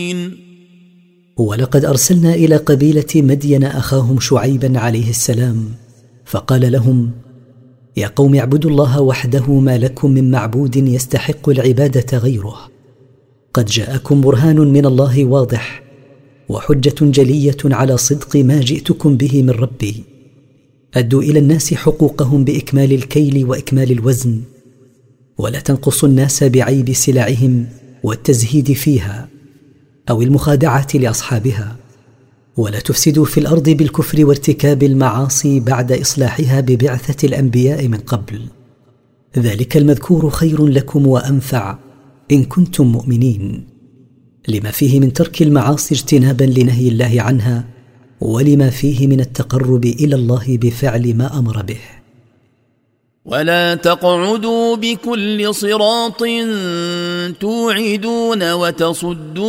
ولقد أرسلنا إلى قبيلة مدين أخاهم شعيبا عليه السلام فقال لهم: يا قوم اعبدوا الله وحده ما لكم من معبود يستحق العبادة غيره، قد جاءكم برهان من الله واضح وحجة جلية على صدق ما جئتكم به من ربي. أدوا إلى الناس حقوقهم بإكمال الكيل وإكمال الوزن، ولا تنقصوا الناس بعيب سلعهم والتزهيد فيها أو المخادعة لأصحابها، ولا تفسدوا في الأرض بالكفر وارتكاب المعاصي بعد إصلاحها ببعثة الأنبياء من قبل. ذلك المذكور خير لكم وأنفع إن كنتم مؤمنين، لما فيه من ترك المعاصي اجتنابا لنهي الله عنها، ولما فيه من التقرب إلى الله بفعل ما أمر به. ولا تقعدوا بكل صراط توعدون وتصدون